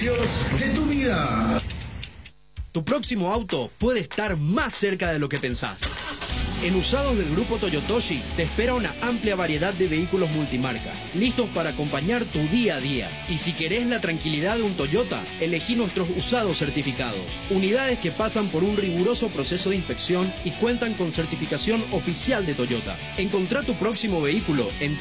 de tu vida. Tu próximo auto puede estar más cerca de lo que pensás. En Usados del Grupo Toyotoshi te espera una amplia variedad de vehículos multimarca, listos para acompañar tu día a día. Y si querés la tranquilidad de un Toyota, elegí nuestros usados certificados. Unidades que pasan por un riguroso proceso de inspección y cuentan con certificación oficial de Toyota. Encontrá tu próximo vehículo en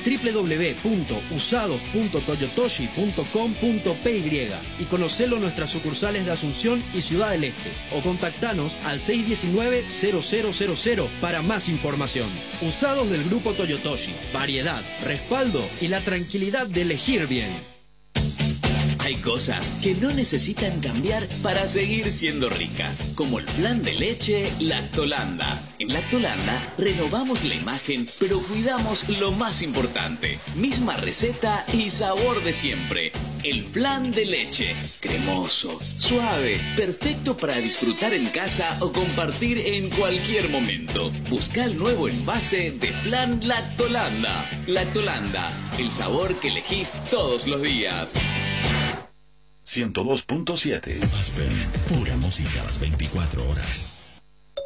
www.usados.toyotoshi.com.py y conocelo en nuestras sucursales de Asunción y Ciudad del Este. O contactanos al 619-0000 para más información. Usados del Grupo Toyotoshi. Variedad, respaldo y la tranquilidad de elegir bien. Hay cosas que no necesitan cambiar para seguir siendo ricas, como el flan de leche Lactolanda. En Lactolanda renovamos la imagen, pero cuidamos lo más importante. Misma receta y sabor de siempre. El flan de leche, cremoso, suave, perfecto para disfrutar en casa o compartir en cualquier momento. Busca el nuevo envase de flan Lactolanda. Lactolanda, el sabor que elegís todos los días. 102.7 Aspen, pura música a las 24 horas.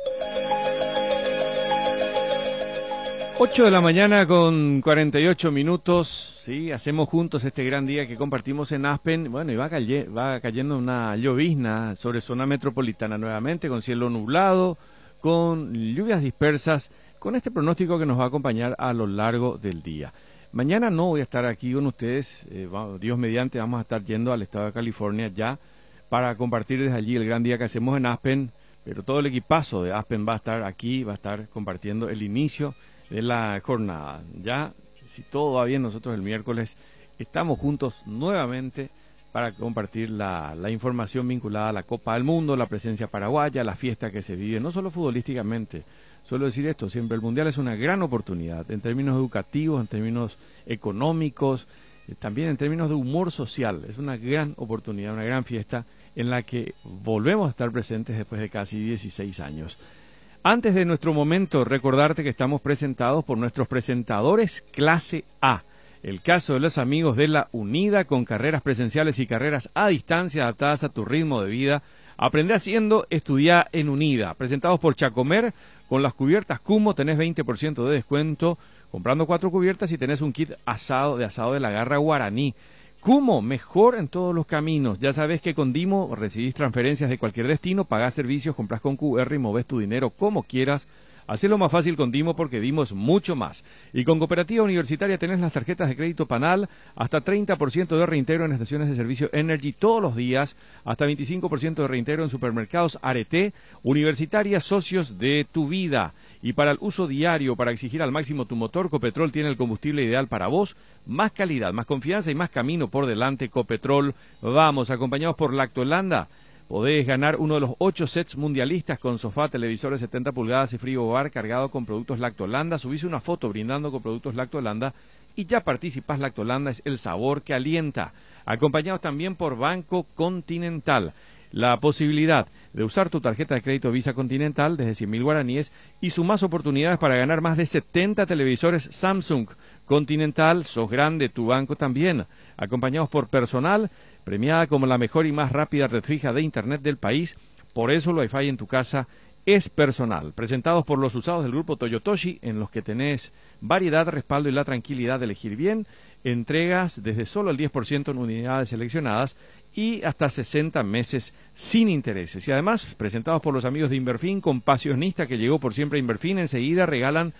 8 de la mañana con 48 minutos. Sí, hacemos juntos este gran día que compartimos en Aspen. Bueno, y va cayendo una llovizna sobre zona metropolitana nuevamente, con cielo nublado, con lluvias dispersas, con este pronóstico que nos va a acompañar a lo largo del día. Mañana no voy a estar aquí con ustedes, Dios mediante, vamos a estar yendo al estado de California ya para compartir desde allí el gran día que hacemos en Aspen, pero todo el equipazo de Aspen va a estar aquí, va a estar compartiendo el inicio de la jornada. Ya, si todo va bien, nosotros el miércoles estamos juntos nuevamente para compartir la información vinculada a la Copa del Mundo, la presencia paraguaya, la fiesta que se vive, no solo futbolísticamente. Suelo decir esto, siempre el Mundial es una gran oportunidad, en términos educativos, en términos económicos, también en términos de humor social. Es una gran oportunidad, una gran fiesta en la que volvemos a estar presentes después de casi 16 años. Antes de nuestro momento, recordarte que estamos presentados por nuestros presentadores clase A. El caso de los amigos de la UNIDA, con carreras presenciales y carreras a distancia adaptadas a tu ritmo de vida. Aprende haciendo, estudia en UNIDA. Presentados por Chacomer, con las cubiertas Cumo tenés 20% de descuento, comprando 4 cubiertas y tenés un kit de asado de la garra guaraní. Cumo, mejor en todos los caminos. Ya sabes que con Dimo recibís transferencias de cualquier destino, pagás servicios, compras con QR y movés tu dinero como quieras. Hacelo más fácil con Dimo, porque Dimo es mucho más. Y con Cooperativa Universitaria tenés las tarjetas de crédito Panal, hasta 30% de reintegro en estaciones de servicio Energy todos los días, hasta 25% de reintegro en supermercados Arete. Universitaria, socios de tu vida. Y para el uso diario, para exigir al máximo tu motor, Copetrol tiene el combustible ideal para vos. Más calidad, más confianza y más camino por delante. Copetrol, vamos, acompañados por Lactolanda. Podés ganar uno de los 8 sets mundialistas con sofá, televisores 70 pulgadas y frigobar cargado con productos Lactolanda. Subís una foto brindando con productos Lactolanda y ya participás. Lactolanda es el sabor que alienta. Acompañados también por Banco Continental. La posibilidad de usar tu tarjeta de crédito Visa Continental desde 100.000 guaraníes y sumás oportunidades para ganar más de 70 televisores Samsung. Continental, sos grande, tu banco también. Acompañados por Personal, premiada como la mejor y más rápida red fija de Internet del país. Por eso el Wi-Fi en tu casa es Personal. Presentados por los usados del Grupo Toyotoshi, en los que tenés variedad, respaldo y la tranquilidad de elegir bien. Entregas desde solo el 10% en unidades seleccionadas y hasta 60 meses sin intereses. Y además, presentados por los amigos de Inverfin, compasionista que llegó por siempre a Inverfin, enseguida regalan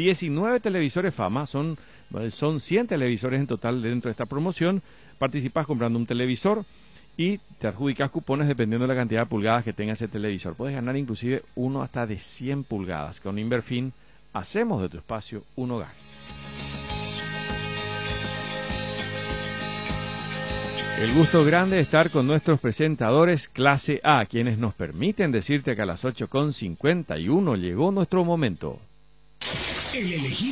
19 televisores Fama. Son 100 televisores en total dentro de esta promoción. Participás comprando un televisor y te adjudicas cupones dependiendo de la cantidad de pulgadas que tenga ese televisor. Puedes ganar inclusive uno hasta de 100 pulgadas. Con Inverfin hacemos de tu espacio un hogar. El gusto grande de estar con nuestros presentadores clase A, quienes nos permiten decirte que a las 8:51 llegó nuestro momento. El elegir